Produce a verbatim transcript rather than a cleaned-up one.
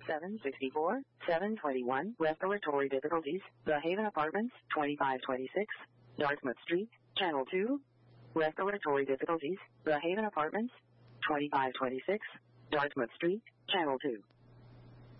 seven sixty-four, seven twenty-one, respiratory difficulties, The Haven Apartments, twenty-five twenty-six, Dartmouth Street, Channel two, respiratory difficulties, The Haven Apartments, twenty-five twenty-six, Dartmouth Street, Channel two.